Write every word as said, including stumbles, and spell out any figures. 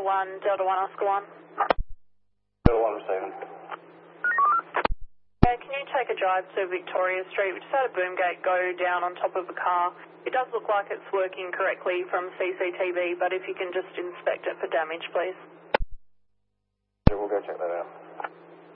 one, Delta one, Oscar one. Delta one receiving. Yeah, can you take a drive to Victoria Street? We just had a boom gate go down on top of a car. It does look like it's working correctly from C C T V, but if you can just inspect it for damage, please. Yeah, we'll go check that out.